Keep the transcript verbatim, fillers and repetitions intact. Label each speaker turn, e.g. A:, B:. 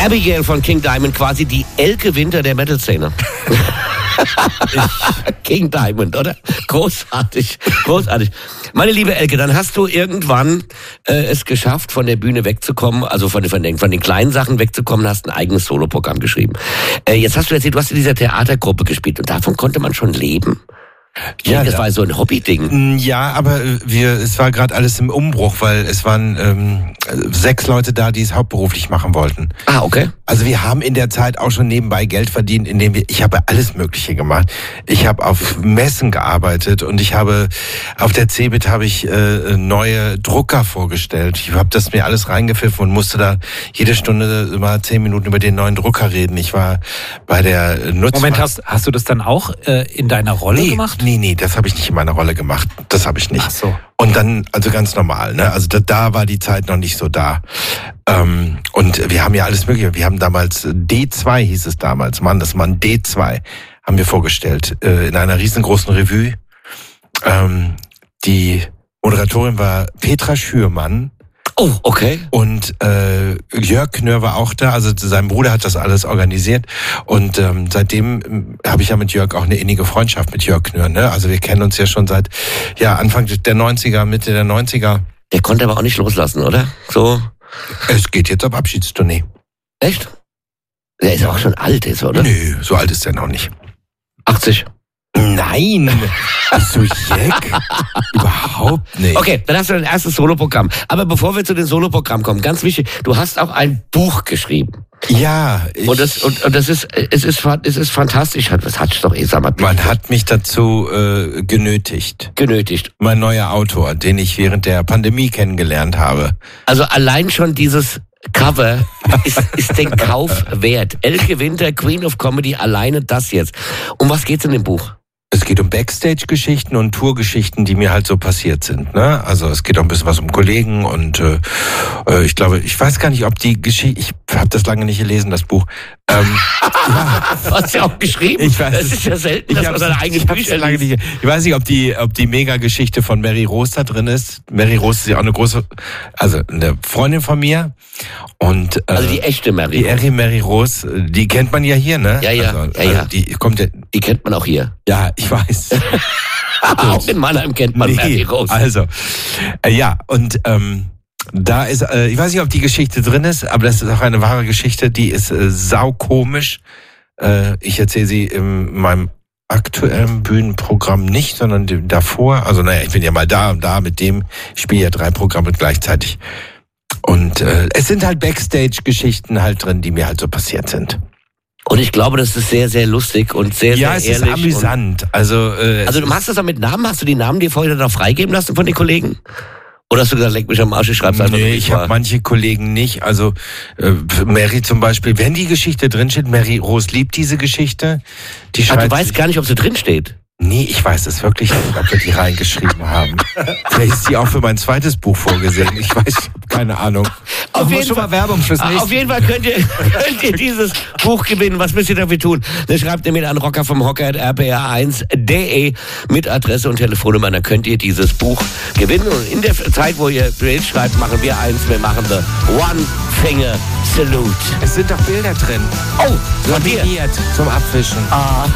A: Abigail von King Diamond, quasi die Elke Winter der Metal-Szene. King Diamond, oder? Großartig, großartig. Meine liebe Elke, dann hast du irgendwann äh, es geschafft, von der Bühne wegzukommen, also von, von, den, von den kleinen Sachen wegzukommen, hast ein eigenes Soloprogramm geschrieben. Äh, jetzt hast du erzählt, du hast in dieser Theatergruppe gespielt und davon konnte man schon leben. Ja, denke, das war so ein Hobby-Ding.
B: Ja, aber wir, es war gerade alles im Umbruch, weil es waren ähm, sechs Leute da, die es hauptberuflich machen wollten.
A: Ah, okay.
B: Also wir haben in der Zeit auch schon nebenbei Geld verdient, indem wir, ich habe alles Mögliche gemacht. Ich habe auf Messen gearbeitet und ich habe auf der Cebit habe ich äh, neue Drucker vorgestellt. Ich habe das mir alles reingepfiffen und musste da jede Stunde immer zehn Minuten über den neuen Drucker reden. Ich war bei der Nutzung.
C: Moment, hast, hast du das dann auch äh, in deiner Rolle
B: nee,
C: gemacht?
B: Nee, nee, das habe ich nicht in meiner Rolle gemacht. Das habe ich nicht.
C: Ach so.
B: Und dann, also ganz normal, ne? Also da, da war die Zeit noch nicht so da. Ähm, und wir haben ja alles Mögliche. Wir haben damals, D zwei hieß es damals, Mann, das Mann D zwei, haben wir vorgestellt, äh, in einer riesengroßen Revue. Ähm, die Moderatorin war Petra Schürmann.
A: Oh, okay.
B: Und äh, Jörg Knör war auch da, also sein Bruder hat das alles organisiert. Und ähm, seitdem ähm, habe ich ja mit Jörg auch eine innige Freundschaft mit Jörg Knör. Ne? Also wir kennen uns ja schon seit ja Anfang der neunziger, Mitte der neunziger.
A: Der konnte aber auch nicht loslassen, oder? So.
B: Es geht jetzt auf Abschiedstournee.
A: Echt? Der ist auch schon alt, ist, oder?
B: Nö, so alt ist er noch nicht.
A: achtzig.
B: Nein, bist du Jack? Überhaupt nicht.
A: Okay, dann hast du dein erstes Soloprogramm. Aber bevor wir zu den Soloprogrammen kommen, ganz wichtig, du hast auch ein Buch geschrieben.
B: Ja. Ich
A: und das und, und das ist es ist es ist fantastisch. Das hat doch eh sag mal.
B: Man hat mich dazu äh, genötigt.
A: Genötigt.
B: Mein neuer Autor, den ich während der Pandemie kennengelernt habe.
A: Also allein schon dieses Cover ist, ist den Kauf wert. Elke Winter, Queen of Comedy, alleine das jetzt. Um was geht's in dem Buch?
B: Es geht um Backstage-Geschichten und Tourgeschichten, die mir halt so passiert sind. Ne? Also es geht auch ein bisschen was um Kollegen und äh, ich glaube, ich weiß gar nicht, ob die Geschichte, ich habe das lange nicht gelesen, das Buch. Ähm,
A: ja. Hast du ja auch geschrieben?
B: Ich weiß,
A: das ist ja selten, dass man seine eigenen Bücher
B: lange
A: liest.
B: nicht. Ich weiß nicht, ob die, ob die Mega-Geschichte von Mary Rose da drin ist. Mary Rose ist ja auch eine große, also eine Freundin von mir. Und, äh,
A: also die echte Mary
B: Die Mary, Mary Rose, die kennt man ja hier, ne?
A: Ja, ja,
B: also,
A: ja, ja.
B: Also die kommt ja,
A: die kennt man auch hier.
B: Ja, ich weiß.
A: Auch in Mannheim kennt man nee, Mary Rose.
B: Also, äh, ja, und ähm, da ist, äh, ich weiß nicht, ob die Geschichte drin ist, aber das ist auch eine wahre Geschichte, die ist äh, saukomisch. Äh, ich erzähle sie in meinem aktuellen Bühnenprogramm nicht, sondern die, davor. Also naja, ich bin ja mal da und da mit dem, ich spiele ja drei Programme gleichzeitig. Und äh, es sind halt Backstage-Geschichten halt drin, die mir halt so passiert sind.
A: Und ich glaube, das ist sehr, sehr lustig und sehr,
B: ja,
A: sehr
B: ehrlich.
A: Ja,
B: es ist amüsant. Also, äh,
A: also du machst das auch mit Namen? Hast du die Namen dir vorher noch freigeben lassen von den Kollegen? Oder hast du gesagt, leck mich am Arsch, ich schreib's einfach
B: nee,
A: nur.
B: ich habe manche Kollegen nicht. Also äh, Mary zum Beispiel, wenn die Geschichte drinsteht, Mary Rose liebt diese Geschichte. Die
A: Ach, du weißt gar nicht, ob sie drinsteht?
B: Nee, ich weiß es wirklich nicht, ob wir die reingeschrieben haben. Vielleicht ist die auch für mein zweites Buch vorgesehen. Ich weiß, keine Ahnung.
C: Auf jeden schon Fall, mal Werbung fürs nächste.
A: Auf jeden Fall könnt ihr, könnt ihr dieses Buch gewinnen. Was müsst ihr dafür tun? Dann schreibt ihr mir an rocker vom Hocker at r p r eins punkt d e mit Adresse und Telefonnummer. Dann könnt ihr dieses Buch gewinnen. Und in der Zeit, wo ihr Bild schreibt, machen wir eins. Wir machen the One Finger Salute.
B: Es sind doch Bilder drin.
A: Oh, von dir.
B: Zum Abwischen.
A: Ah.